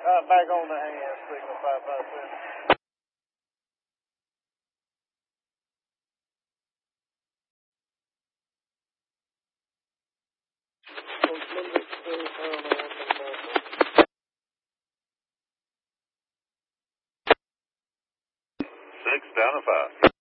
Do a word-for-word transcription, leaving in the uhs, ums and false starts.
Uh, back on the hand, signal five five seven. Six down to five.